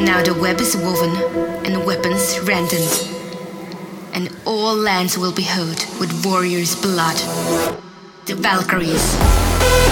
Now the web is woven and weapons rendered, and all lands will be hot with warriors' blood. The Valkyries.